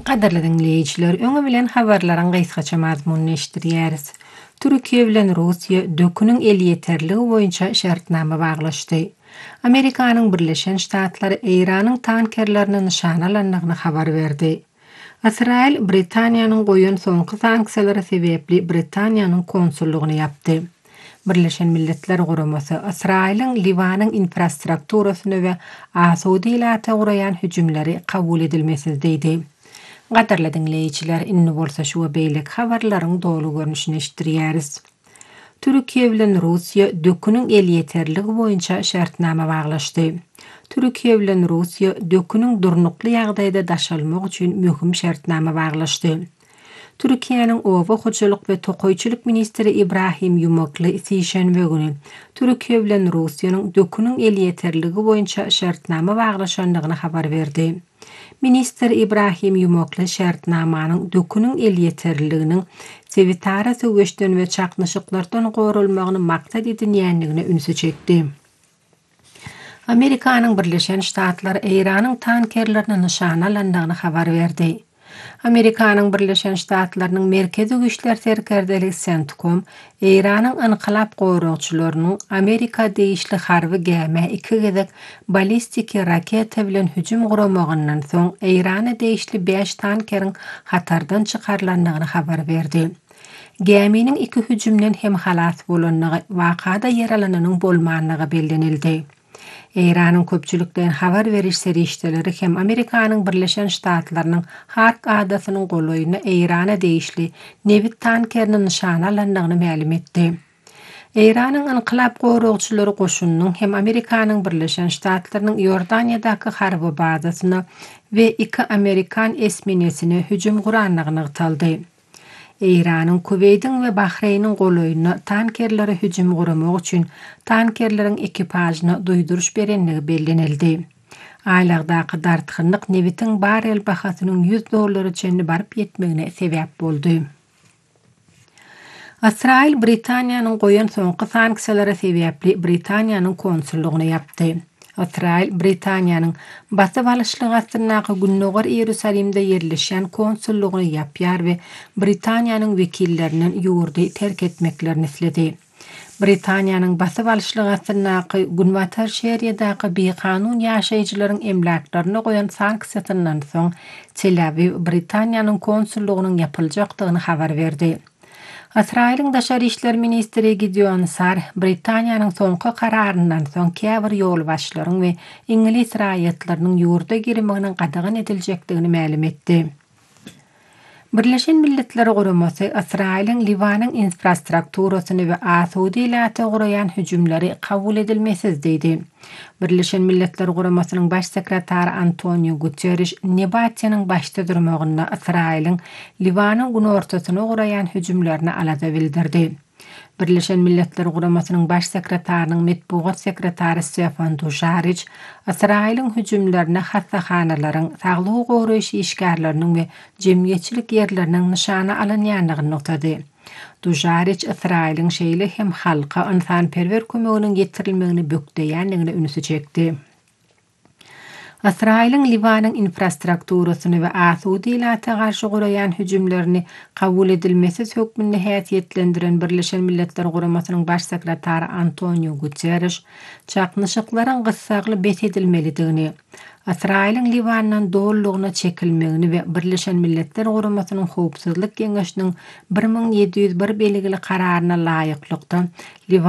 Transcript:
Qadarly dinleyijiler, öňe bilen habarlaryň gysgaça mazmunyny eşdirýäris. Türkiýe bilen Russiýa dökünüň el ýeterligi boýunça şertnama baglaşdy. Amerikanyň Birleşen Ştatlary Eýranyň tankerlerini nişana alandygyny habar berdi. Israel, Britaniýanyň goýan soňky sanksiýalary sebäpli Britaniýanyň konsullugyny ýapdy. Birleşen Milletler Guramasy Israeliň Liwanyň infrastrukturasyny we Asudy ilata guraýan hüjümleri kabul edilmesiz diýdi. Qadarly dinleyijiler, inni bolsa şu beýlek habarlaryň dolu görnüşini eşdirýäris. Türkiýe bilen Russiýa dökünüň el ýeterligi boýunça şertnama baglaşdy. Türkiýe bilen Russiýa dökünüň durnukly ýagdaýda daşalmak üçin möhüm şertnama baglaşdy. Türkiýanyň Owa Hoçuluk we Tokoýçuluk ministri Ibrahim Yumokly sişenbe güni Türkiýe bilen Russiýanyň dökünüň el ýeterligi boýunça şertnama baglaşandygyny habar berdi. Minister Ibrahim Yumokly şertnamanyň dökünüň el ýeterliginiň sevitara söwüşden we çaknyşyklardan gorulmagyny maksat edinýändigine ünsü çekdi. Amerikanyň Birleşen Ştatlary Eýranyň tankerlerini nişana alandygyny habar berdi. Amerikanyň Birleşen Ştatlarynyň Merkezi Güýçler Serkerdeligi CENTCOM, Eýranyň ynqylap goýrugçylarynyň Amerika deýişli harby gäme 2 gezek ballistik raketa bilen hüjüm guramagyndan soň Eýrana deýişli 5 tankeriň hatardan çykarlandygyny habar berdi. Geminiň 2 hüjümden hem halas bolanlygy, wakada ýaralananyň bolmanlygy bellenildi. Eýranyň köpçülikden habar beriş serişdeleri hem Amerikanyň Birleşen Ştatlarynyň Hark adasynyň goloýuny Eýrana deýişli Nevit tankerini nişana alandygyny ma'lum etdi. Eýranyň ynqylap goýrugçylary goşunynyň hem Amerikanyň Birleşen Ştatlarynyň Ýordaniýadaky harby bazasyny we 2 Amerikan esminesine hüjüm guranlygyny ýytaldy. Eýranyň Kuweytiň we Bahreýniň goloýuny tankerlere hüjüm guramak üçin tankerleriň ekipajyna duýduruş berenligi bellenildi. Aýlagdaky dartgynlyk Nevitiň barel bahasynyň $100 çenli baryp ýetmegine sebäp boldy. Israel Britaniýanyň goýan soňky sanksiýalary sebäpli Britaniýanyň konsullugyny ýapdy. Israel Britaniýanyň basyp alyşlygy astynaky Günnäger Ýerusalimde ýerleşen konsullugyny ýapýar we Britaniýanyň wekillerinden ýurdy terk etmeklerini isledi. Britaniýanyň basyp alyşlygy astynaky Günwatar şehriyadaky bekanun ýaşaýjylaryň emlaklaryna goýan sanksiýalardan soň Tel Aviv Britaniýanyň konsullugynyň ýapyljakdygyny habar berdi. Israeliň Daşary işler ministri Gideon Sar, Britaniýanyň soňky kararyndan soň käbir ýolbaşlaryň we İngiliz raýatlarynyň ýurda girmeginiň gadagyn ediljekdigini ma'lum etdi. Birleşen Milletler Guramasy Israeliň Liwanyň infrastrukturasyny we Asudy ilata guraýan hüjümleri kabul edilmesiz diýdi. Birleşen Milletler Guramasynyň baş sekretary Antonio Guterres Nebatiýanyň başda durmagyna Israeliň Liwanyň gün ortasyna guraýan hüjümlerini alada bildirdi. Birleşen Milletler Guramasynyň baş sekretärining metbuat sekretary Stefan Dujarric, Israeliň hüjümlerini hastahanalaryň, saglyk goýraýşy işgärleriniň we jemgyýetçilik ýerleriniň nişana alanýandygyny nokdady. Dujarric Israeliň şeýle hem halka insanperwer kömeginiň ýetirilmegini bökdeýändigine ünsü çekdi. Israeliň Liwanyň infrastrukturasyny we Asudy ilata garşy guraýan hüjümlerini kabul edilmesiz hökmüni häsiýetlendiren Birleşen Milletler Guramasynyň baş sekretary Antonio Guterres çaknyşyklaryň gyssagly bet edilmelidigini, Israeliň Liwandan dollugyna çekilmegini we Birleşen Milletler Guramasynyň Howpsuzlyk Geňeşiniň 1701 beligli kararyna laýyklykdan